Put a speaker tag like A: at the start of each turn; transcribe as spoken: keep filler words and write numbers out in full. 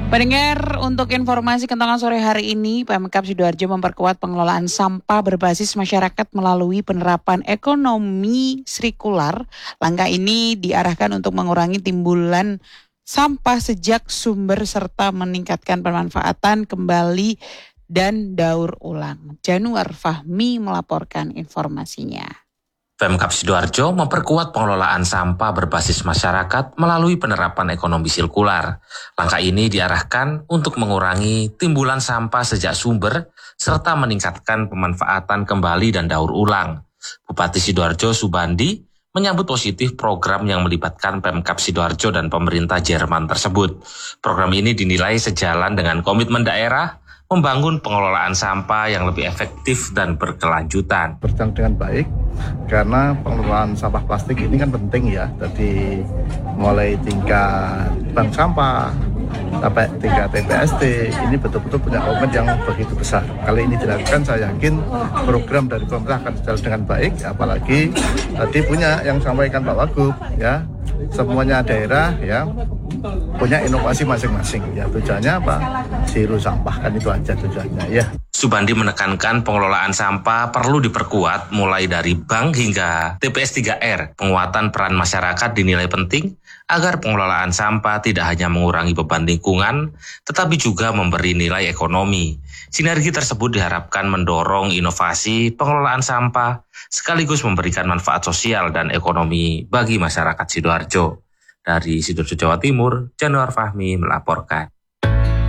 A: Pendengar, untuk informasi kentongan sore hari ini, Pemkab Sidoarjo memperkuat pengelolaan sampah berbasis masyarakat melalui penerapan ekonomi sirkular. Langkah ini diarahkan untuk mengurangi timbulan sampah sejak sumber serta meningkatkan pemanfaatan kembali dan daur ulang. Januar Fahmi melaporkan informasinya.
B: Pemkab Sidoarjo memperkuat pengelolaan sampah berbasis masyarakat melalui penerapan ekonomi sirkular. Langkah ini diarahkan untuk mengurangi timbulan sampah sejak sumber serta meningkatkan pemanfaatan kembali dan daur ulang. Bupati Sidoarjo Subandi menyambut positif program yang melibatkan Pemkab Sidoarjo dan pemerintah Jerman tersebut. Program ini dinilai sejalan dengan komitmen daerah membangun pengelolaan sampah yang lebih efektif dan berkelanjutan.
C: Berjalan dengan baik, karena pengelolaan sampah plastik ini kan penting ya. Jadi mulai tingkat bank sampah sampai tingkat T P S T, ini betul-betul punya komitmen yang begitu besar. Kali ini dilakukan, saya yakin program dari pemerintah akan berjalan dengan baik, apalagi tadi punya yang sampaikan Pak Wagub ya, semuanya daerah ya punya inovasi masing-masing ya. Tujuannya apa? Zero sampah, kan itu aja tujuannya ya.
B: Subandi menekankan pengelolaan sampah perlu diperkuat mulai dari bank hingga T P S tiga R. Penguatan peran masyarakat dinilai penting agar pengelolaan sampah tidak hanya mengurangi beban lingkungan, tetapi juga memberi nilai ekonomi. Sinergi tersebut diharapkan mendorong inovasi pengelolaan sampah sekaligus memberikan manfaat sosial dan ekonomi bagi masyarakat Sidoarjo. Dari Sidoarjo, Jawa Timur, Januar Fahmi melaporkan.